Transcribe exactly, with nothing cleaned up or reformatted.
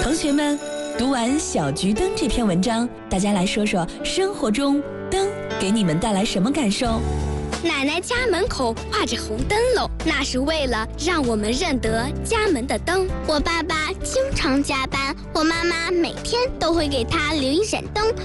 同学们，读完《小桔灯》这篇文章，大家来说说生活中灯给你们带来什么感受？ 奶奶家门口挂着红灯笼，那是为了让我们认得家门的灯。 我爸爸经常加班，我妈妈每天都会给他留一盏灯，